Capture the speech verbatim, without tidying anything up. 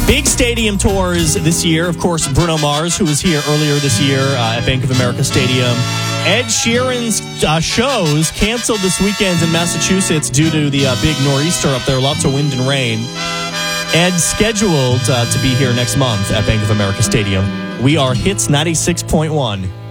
Big stadium tours this year. Of course, Bruno Mars, who was here earlier this year uh, at Bank of America Stadium. Ed Sheeran's uh, shows canceled this weekend in Massachusetts due to the uh, big nor'easter up there. Lots of wind and rain. Ed's scheduled uh, to be here next month at Bank of America Stadium. We are Hits ninety-six point one.